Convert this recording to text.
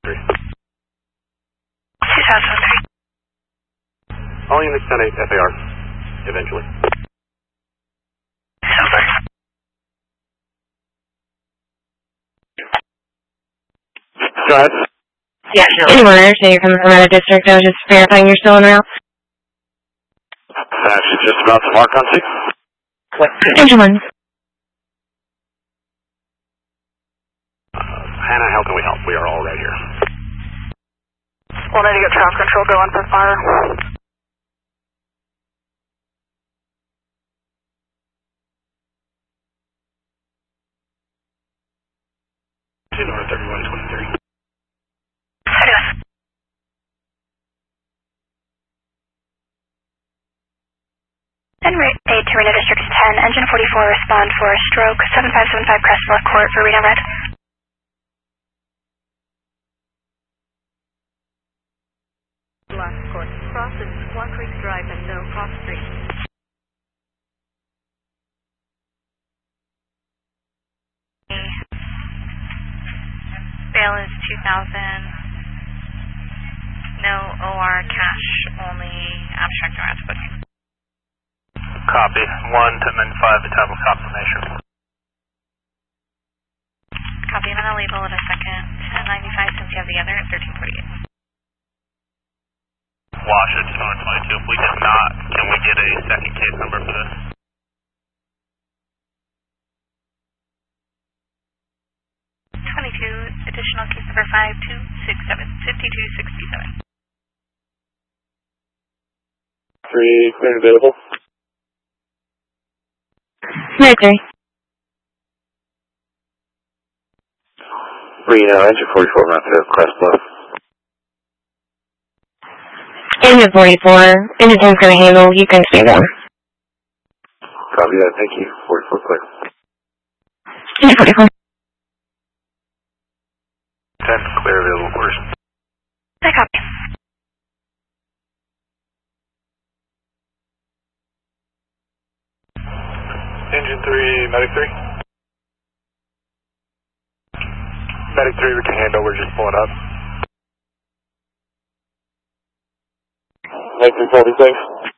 3. 2003. All units 10-8 FAR, eventually. Go ahead. Yeah, no. Anyone understand you're coming from out of district? I was just verifying you're still en route. Actually, just about to mark on 6. What? Engine 1. Hannah, how can we help? We are all right here. We'll need to get traffic control going for fire. North 3123. Enrate 8 to Reno District 10, Engine 44 respond for a stroke, 7575 Crestwell Court for Reno Red. Last course, crosses Swan Creek Drive and no cross street. Bail is 2,000. No OR cash, only abstract or ad booking. Copy. 1-10-5, the type of confirmation. Copy, I'm going to label it a second. 1095 since you have the other at 1348. Washington 22. If we did not, can we get a second case number for this? Additional case number 5267. 3 clear and available. Mercury. Reno, engine 44, Mount Crest Bluff. Engine 44. Engine 10's going to handle. You can stay there. Copy that. Thank you. 44 clear. Engine 44. 10 clear available quarters. I copy. Engine 3, Medic 3. Medic 3, we can handle. We're just pulling up. Medic 3, 46.